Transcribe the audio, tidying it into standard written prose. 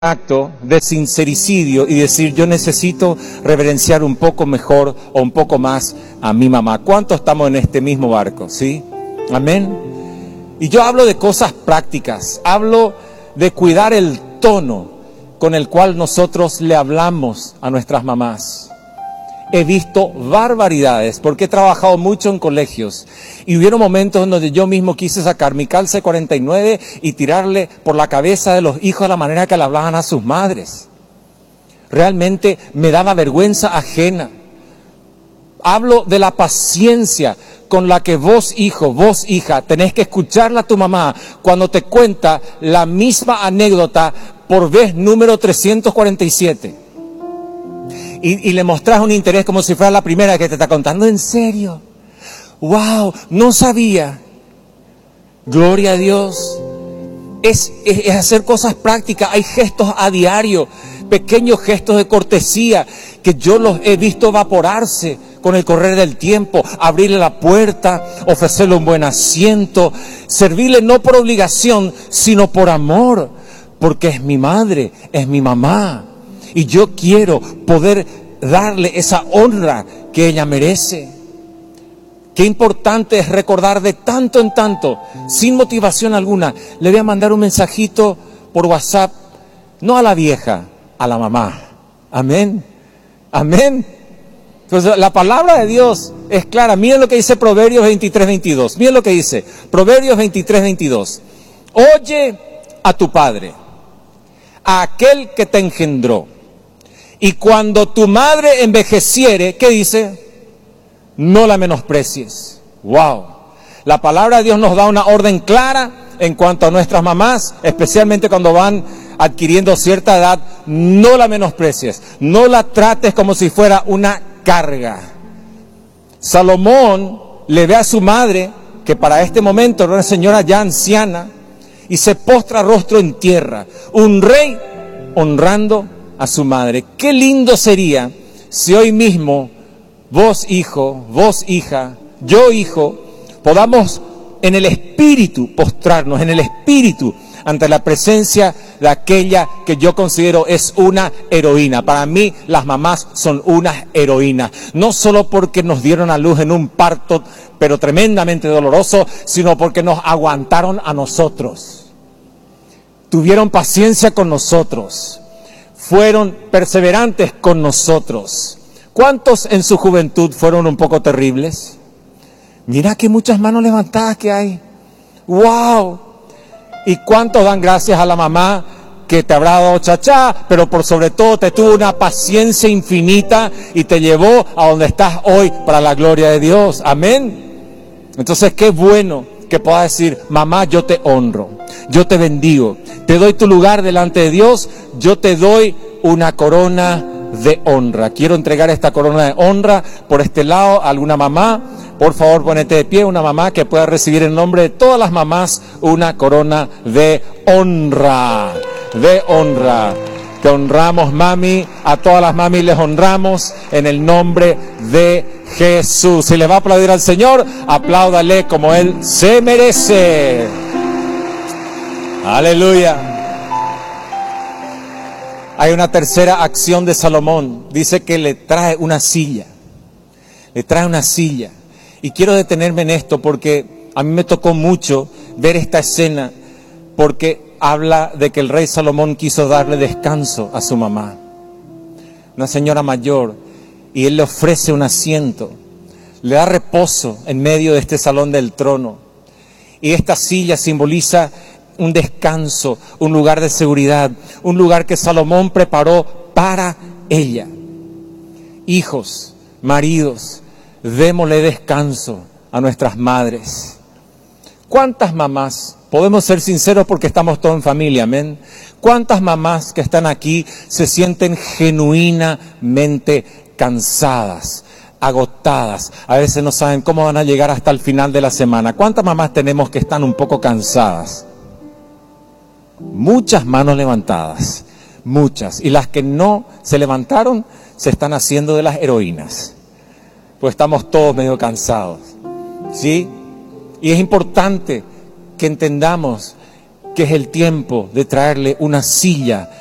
acto de sincericidio y decir: yo necesito reverenciar un poco mejor o un poco más a mi mamá. ¿Cuántos estamos en este mismo barco? ¿Sí? Amén. Y yo hablo de cosas prácticas, hablo de cuidar el tono con el cual nosotros le hablamos a nuestras mamás. He visto barbaridades, porque he trabajado mucho en colegios, y hubieron momentos en donde yo mismo quise sacar mi calce 49 y tirarle por la cabeza de los hijos de la manera que le hablaban a sus madres. Realmente me daba vergüenza ajena. Hablo de la paciencia con la que vos, hijo, vos, hija, tenés que escucharla a tu mamá cuando te cuenta la misma anécdota por vez número 347. Y le mostrás un interés como si fuera la primera que te está contando. ¿En serio? ¡Wow! No sabía. Gloria a Dios. Es hacer cosas prácticas. Hay gestos a diario, pequeños gestos de cortesía que yo los he visto evaporarse con el correr del tiempo. Abrirle la puerta, ofrecerle un buen asiento, servirle no por obligación, sino por amor, porque es mi madre, es mi mamá. Y yo quiero poder darle esa honra que ella merece. Qué importante es recordar de tanto en tanto, sin motivación alguna. Le voy a mandar un mensajito por WhatsApp, no a la vieja, a la mamá. Amén. Amén. Entonces la palabra de Dios es clara. Miren lo que dice Proverbios 23:22. Miren lo que dice Proverbios 23:22. Oye a tu padre, a aquel que te engendró. Y cuando tu madre envejeciere, ¿qué dice? No la menosprecies. ¡Wow! La palabra de Dios nos da una orden clara en cuanto a nuestras mamás, especialmente cuando van adquiriendo cierta edad. No la menosprecies. No la trates como si fuera una carga. Salomón le ve a su madre, que para este momento era una señora ya anciana, y se postra rostro en tierra. Un rey honrando a su madre. Qué lindo sería si hoy mismo vos, hijo, vos, hija, yo, hijo, podamos en el espíritu postrarnos, en el espíritu, ante la presencia de aquella que yo considero es una heroína. Para mí las mamás son unas heroínas, no solo porque nos dieron a luz en un parto pero tremendamente doloroso, sino porque nos aguantaron a nosotros, tuvieron paciencia con nosotros, fueron perseverantes con nosotros. ¿Cuántos en su juventud fueron un poco terribles? Mira que muchas manos levantadas que hay. ¡Wow! ¿Y cuántos dan gracias a la mamá que te habrá dado chachá, pero por sobre todo te tuvo una paciencia infinita y te llevó a donde estás hoy para la gloria de Dios? Amén. Entonces qué bueno que puedas decir: mamá, yo te honro, yo te bendigo, te doy tu lugar delante de Dios, yo te doy una corona de honra. Quiero entregar esta corona de honra por este lado a alguna mamá. Por favor, ponete de pie, una mamá que pueda recibir en nombre de todas las mamás una corona de honra. De honra. Te honramos, mami. A todas las mami les honramos en el nombre de Jesús. Si le va a aplaudir al Señor, apláudale como Él se merece. Aleluya. Hay una tercera acción de Salomón. Dice que le trae una silla. Le trae una silla. Y quiero detenerme en esto porque a mí me tocó mucho ver esta escena, porque habla de que el rey Salomón quiso darle descanso a su mamá, una señora mayor, y él le ofrece un asiento, le da reposo en medio de este salón del trono. Y esta silla simboliza un descanso, un lugar de seguridad, un lugar que Salomón preparó para ella. Hijos, maridos, démosle descanso a nuestras madres. ¿Cuántas mamás, podemos ser sinceros porque estamos todos en familia, amén? ¿Cuántas mamás que están aquí se sienten genuinamente cansadas, agotadas? A veces no saben cómo van a llegar hasta el final de la semana. ¿Cuántas mamás tenemos que están un poco cansadas? Muchas manos levantadas, muchas. Y las que no se levantaron se están haciendo de las heroínas, pues estamos todos medio cansados, ¿sí? Y es importante que entendamos que es el tiempo de traerle una silla